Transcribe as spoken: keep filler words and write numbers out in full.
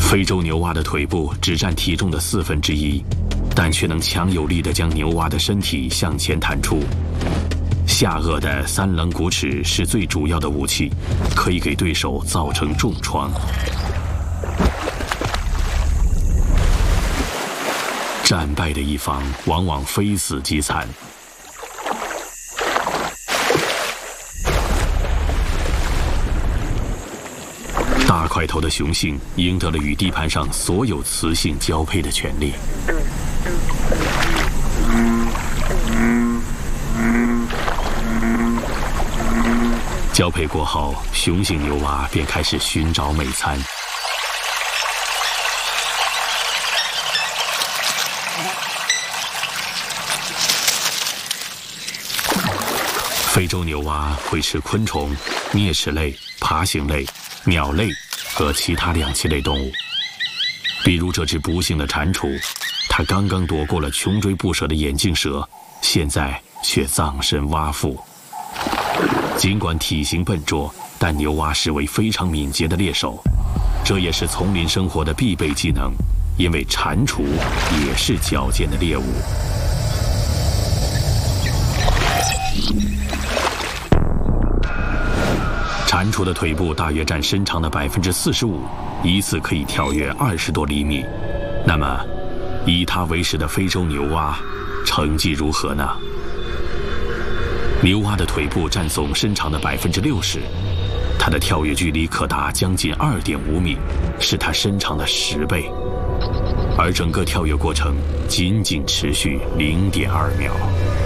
非洲牛蛙的腿部只占体重的四分之一，但却能强有力地将牛蛙的身体向前弹出。下颚的三棱骨齿是最主要的武器，可以给对手造成重创。战败的一方往往非死即残。大块头的雄性赢得了与地盘上所有雌性交配的权利。交配过后，雄性牛蛙便开始寻找美餐。非洲牛蛙会吃昆虫、啮齿类、爬行类、鸟类和其他两栖类动物，比如这只不幸的蟾蜍，它刚刚躲过了穷追不舍的眼镜蛇，现在却葬身蛙腹。尽管体型笨拙，但牛蛙实为非常敏捷的猎手，这也是丛林生活的必备技能，因为蟾蜍也是矫健的猎物。蟾蜍的腿部大约占身长的百分之四十五，一次可以跳跃二十多厘米。那么，以它为食的非洲牛蛙，成绩如何呢？牛蛙的腿部占总身长的百分之六十，它的跳跃距离可达将近二点五米，是它身长的十倍，而整个跳跃过程仅仅持续零点二秒。